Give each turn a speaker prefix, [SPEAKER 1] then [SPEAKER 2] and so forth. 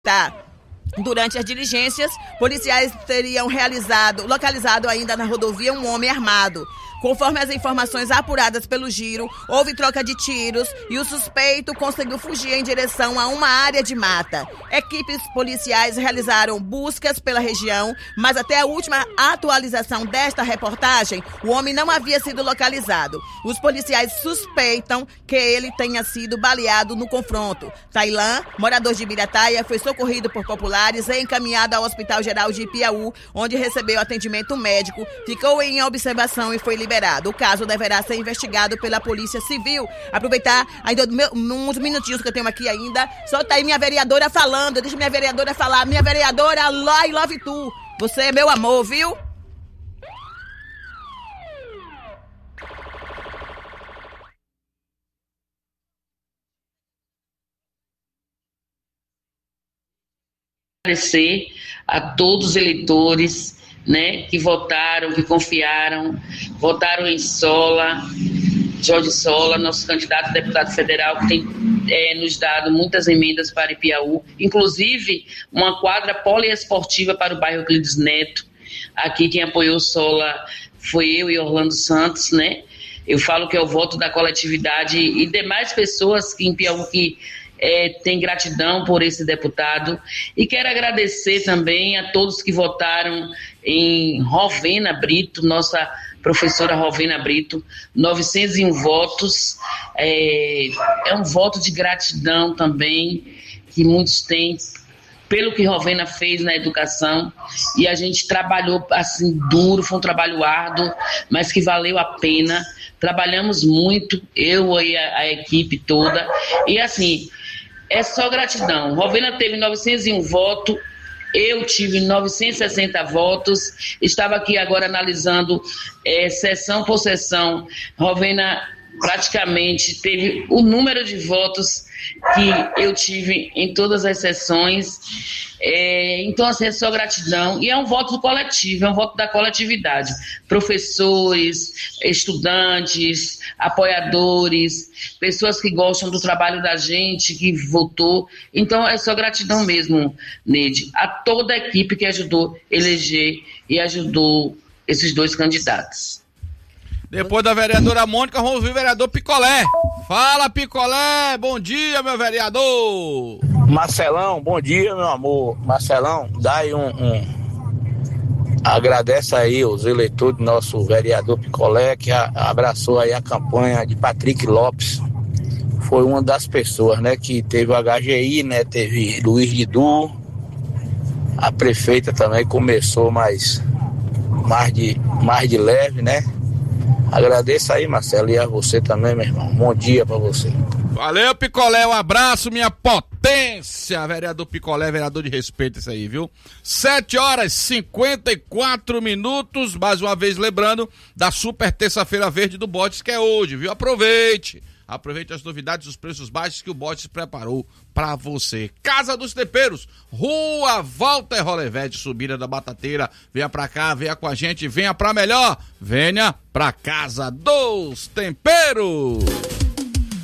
[SPEAKER 1] Tá. Durante as diligências, policiais teriam localizado ainda na rodovia um homem armado. Conforme as informações apuradas pelo Giro, houve troca de tiros e o suspeito conseguiu fugir em direção a uma área de mata. Equipes policiais realizaram buscas pela região, mas até a última atualização desta reportagem, o homem não havia sido localizado. Os policiais suspeitam que ele tenha sido baleado no confronto. Tailan, morador de Ibirataia, foi socorrido por populares e encaminhado ao Hospital Geral de Piauí, onde recebeu atendimento médico, ficou em observação e foi liberado. O caso deverá ser investigado pela Polícia Civil. Aproveitar ainda uns minutinhos que eu tenho aqui ainda. Só tá aí minha vereadora falando. Deixa minha vereadora falar. Minha vereadora, I love you. Você é meu amor, viu?
[SPEAKER 2] Agradecer a todos os eleitores, né, que votaram, que confiaram, votaram em Jorge Sola, nosso candidato a deputado federal, que tem nos dado muitas emendas para Piauí, inclusive uma quadra poliesportiva para o bairro Euclides Neto. Aqui quem apoiou Sola foi eu e Orlando Santos, né? Eu falo que é o voto da coletividade e demais pessoas que em Piauí que tem gratidão por esse deputado, e quero agradecer também a todos que votaram em Rovena Brito, nossa professora Rovena Brito, 901 votos, é um voto de gratidão também, que muitos têm, pelo que Rovena fez na educação, e a gente trabalhou assim duro, foi um trabalho árduo, mas que valeu a pena, trabalhamos muito, eu e a equipe toda, e assim, é só gratidão. Rovena teve 901 votos, eu tive 960 votos, estava aqui agora analisando sessão por sessão. Rovena praticamente teve o número de votos que eu tive em todas as sessões. Então, assim, é só gratidão. E é um voto coletivo, é um voto da coletividade. Professores, estudantes, apoiadores, pessoas que gostam do trabalho da gente, que votou. Então, é só gratidão mesmo, Neide, a toda a equipe que ajudou a eleger e ajudou esses dois candidatos.
[SPEAKER 3] Depois da vereadora Mônica, vamos ouvir o vereador Picolé. Fala, Picolé! Bom dia, meu vereador!
[SPEAKER 4] Marcelão, bom dia, meu amor. Marcelão, dá aí agradece aí os eleitores do nosso vereador Picolé, que abraçou aí a campanha de Patrick Lopes. Foi uma das pessoas, né, que teve o HGI, né, teve Luiz Lidu. A prefeita também começou mais de leve, né? Agradeço aí, Marcelo, e a você também, meu irmão. Bom dia pra você.
[SPEAKER 3] Valeu, Picolé, um abraço, minha potência, vereador Picolé, vereador de respeito isso aí, viu? 7h54, mais uma vez lembrando da super terça-feira verde do Botes, que é hoje, viu? Aproveite as novidades, os preços baixos que o Botes preparou pra você. Casa dos Temperos, Rua Walter Rolevete, subida da Batateira. Venha pra cá, venha com a gente, venha pra melhor, venha pra Casa dos Temperos.